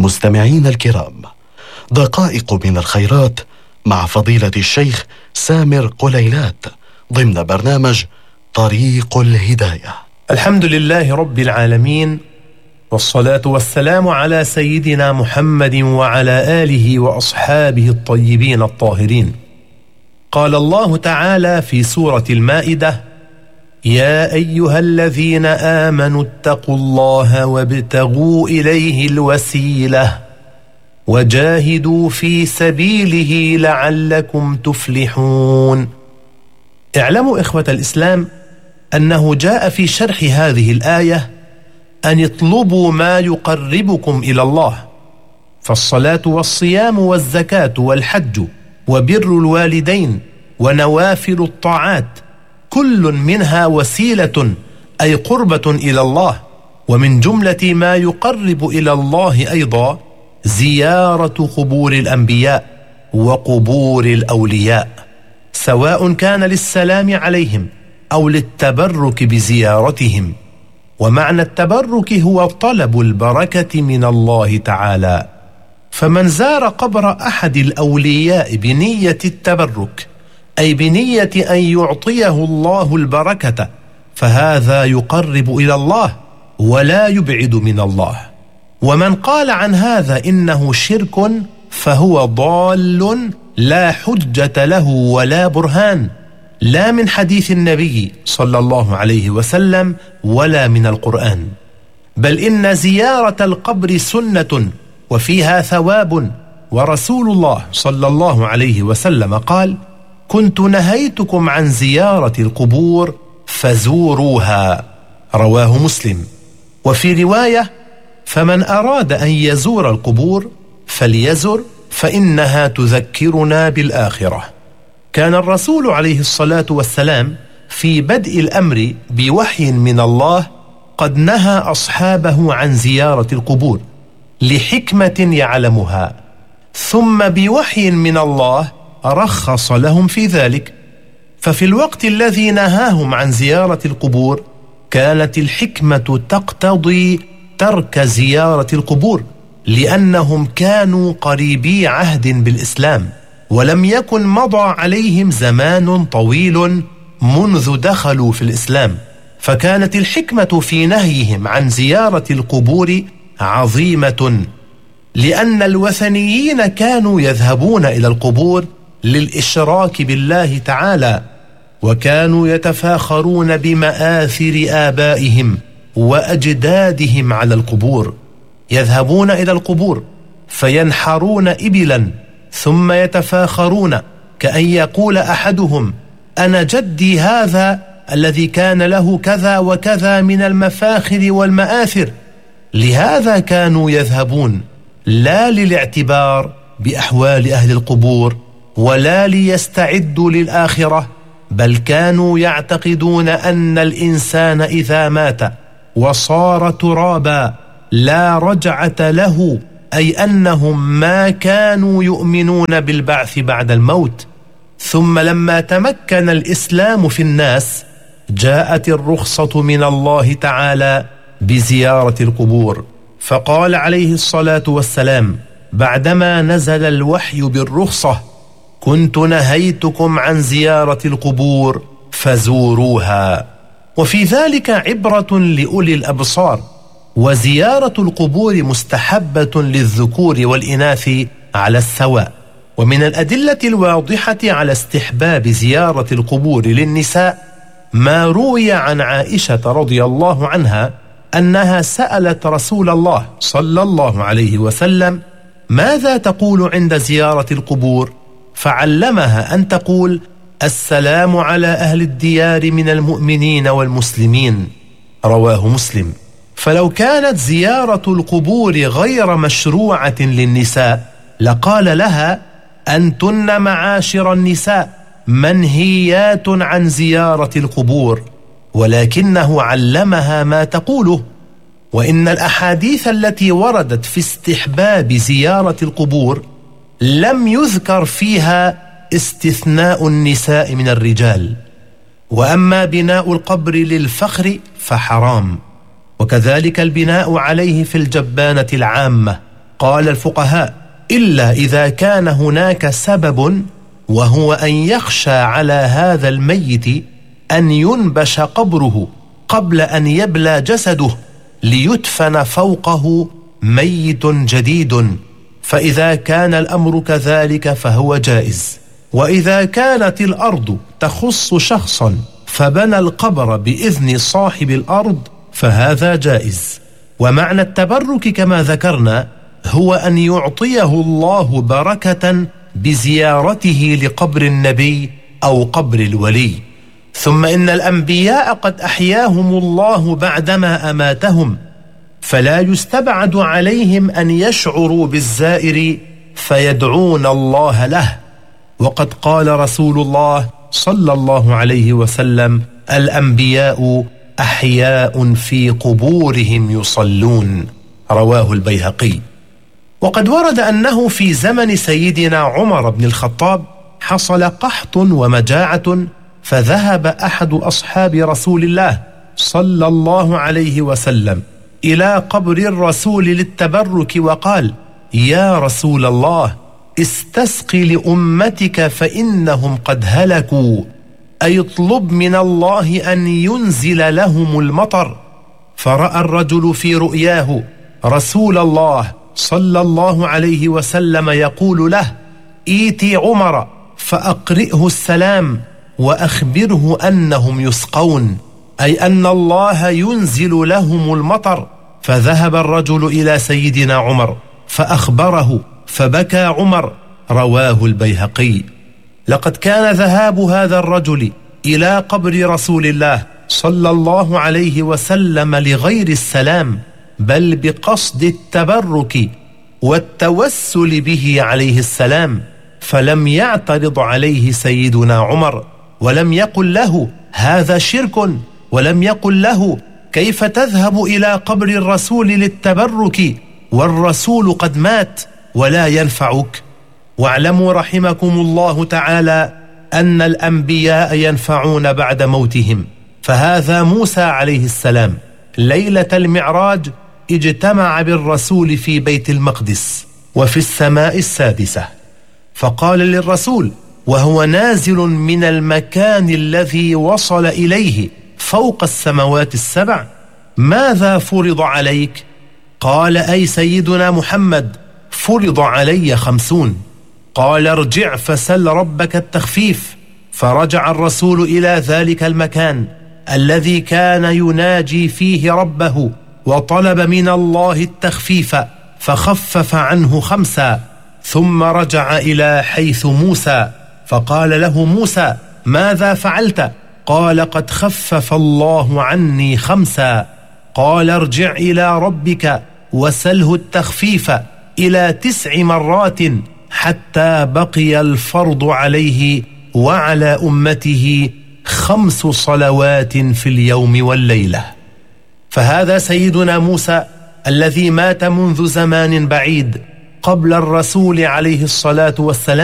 مستمعين الكرام، دقائق من الخيرات مع فضيلة الشيخ سامر قليلات ضمن برنامج طريق الهداية. الحمد لله رب العالمين، والصلاة والسلام على سيدنا محمد وعلى آله وأصحابه الطيبين الطاهرين. قال الله تعالى في سورة المائدة: يا أيها الذين آمنوا اتقوا الله وابتغوا إليه الوسيلة وجاهدوا في سبيله لعلكم تفلحون. اعلموا إخوة الإسلام أنه جاء في شرح هذه الآية أن اطلبوا ما يقربكم إلى الله، فالصلاة والصيام والزكاة والحج وبر الوالدين ونوافل الطاعات كل منها وسيلة أي قربة إلى الله. ومن جملة ما يقرب إلى الله أيضا زيارة قبور الأنبياء وقبور الأولياء، سواء كان للسلام عليهم أو للتبرك بزيارتهم. ومعنى التبرك هو طلب البركة من الله تعالى، فمن زار قبر أحد الأولياء بنية التبرك أي بنية أن يعطيه الله البركة فهذا يقرب إلى الله ولا يبعد من الله. ومن قال عن هذا إنه شرك فهو ضال لا حجة له ولا برهان، لا من حديث النبي صلى الله عليه وسلم ولا من القرآن. بل إن زيارة القبر سنة وفيها ثواب، ورسول الله صلى الله عليه وسلم قال: كنت نهيتكم عن زيارة القبور فزوروها، رواه مسلم. وفي رواية: فمن أراد أن يزور القبور فليزر فإنها تذكرنا بالآخرة. كان الرسول عليه الصلاة والسلام في بدء الأمر بوحي من الله قد نهى أصحابه عن زيارة القبور لحكمة يعلمها، ثم بوحي من الله رخص لهم في ذلك. ففي الوقت الذي نهاهم عن زيارة القبور كانت الحكمة تقتضي ترك زيارة القبور، لأنهم كانوا قريبي عهد بالإسلام، ولم يكن مضى عليهم زمان طويل منذ دخلوا في الإسلام، فكانت الحكمة في نهيهم عن زيارة القبور عظيمة، لأن الوثنيين كانوا يذهبون إلى القبور للإشراك بالله تعالى، وكانوا يتفاخرون بمآثر آبائهم وأجدادهم على القبور. يذهبون إلى القبور فينحرون إبلا ثم يتفاخرون، كأن يقول أحدهم: أنا جدي هذا الذي كان له كذا وكذا من المفاخر والمآثر. لهذا كانوا يذهبون لا للاعتبار بأحوال أهل القبور ولا ليستعدوا للآخرة، بل كانوا يعتقدون أن الإنسان إذا مات وصار ترابا لا رجعة له، أي أنهم ما كانوا يؤمنون بالبعث بعد الموت. ثم لما تمكن الإسلام في الناس جاءت الرخصة من الله تعالى بزيارة القبور، فقال عليه الصلاة والسلام بعدما نزل الوحي بالرخصة: كنت نهيتكم عن زيارة القبور فزوروها. وفي ذلك عبرة لأولي الأبصار. وزيارة القبور مستحبة للذكور والإناث على السواء. ومن الأدلة الواضحة على استحباب زيارة القبور للنساء ما روي عن عائشة رضي الله عنها أنها سألت رسول الله صلى الله عليه وسلم: ماذا تقول عند زيارة القبور؟ فعلمها أن تقول: السلام على أهل الديار من المؤمنين والمسلمين، رواه مسلم. فلو كانت زيارة القبور غير مشروعة للنساء لقال لها: أنتن معاشر النساء منهيات عن زيارة القبور، ولكنه علمها ما تقوله. وإن الأحاديث التي وردت في استحباب زيارة القبور لم يذكر فيها استثناء النساء من الرجال. وأما بناء القبر للفخر فحرام، وكذلك البناء عليه في الجبانة العامة، قال الفقهاء: إلا إذا كان هناك سبب، وهو أن يخشى على هذا الميت أن ينبش قبره قبل أن يبلى جسده ليدفن فوقه ميت جديد، فإذا كان الأمر كذلك فهو جائز. وإذا كانت الأرض تخص شخصا فبنى القبر بإذن صاحب الأرض فهذا جائز. ومعنى التبرك كما ذكرنا هو أن يعطيه الله بركة بزيارته لقبر النبي أو قبر الولي. ثم إن الأنبياء قد أحياهم الله بعدما أماتهم، فلا يستبعد عليهم أن يشعروا بالزائر فيدعون الله له. وقد قال رسول الله صلى الله عليه وسلم: الأنبياء أحياء في قبورهم يصلون، رواه البيهقي. وقد ورد أنه في زمن سيدنا عمر بن الخطاب حصل قحط ومجاعة، فذهب أحد أصحاب رسول الله صلى الله عليه وسلم إلى قبر الرسول للتبرك وقال: يا رسول الله، استسقي لأمتك فإنهم قد هلكوا، أي اطلب من الله أن ينزل لهم المطر. فرأى الرجل في رؤياه رسول الله صلى الله عليه وسلم يقول له: إيتي عمر فأقرئه السلام وأخبره أنهم يسقون، أي أن الله ينزل لهم المطر. فذهب الرجل إلى سيدنا عمر فأخبره، فبكى عمر، رواه البيهقي. لقد كان ذهاب هذا الرجل إلى قبر رسول الله صلى الله عليه وسلم لغير السلام، بل بقصد التبرك والتوسل به عليه السلام، فلم يعترض عليه سيدنا عمر، ولم يقل له هذا شرك، ولم يقل له كيف تذهب إلى قبر الرسول للتبرك والرسول قد مات ولا ينفعك. واعلموا رحمكم الله تعالى أن الأنبياء ينفعون بعد موتهم. فهذا موسى عليه السلام ليلة المعراج اجتمع بالرسول في بيت المقدس وفي السماء السادسة، فقال للرسول وهو نازل من المكان الذي وصل إليه فوق السماوات السبع: ماذا فرض عليك؟ قال: أي سيدنا محمد، فرض علي 50. قال: ارجع فسل ربك التخفيف. فرجع الرسول إلى ذلك المكان الذي كان يناجي فيه ربه، وطلب من الله التخفيف فخفف عنه 5. ثم رجع إلى حيث موسى فقال له موسى: ماذا فعلت؟ قال: قد خفف الله عني 5. قال: ارجع إلى ربك وسله التخفيف إلى 9 مرات حتى بقي الفرض عليه وعلى أمته 5 صلوات في اليوم والليلة. فهذا سيدنا موسى الذي مات منذ زمان بعيد قبل الرسول عليه الصلاة والسلام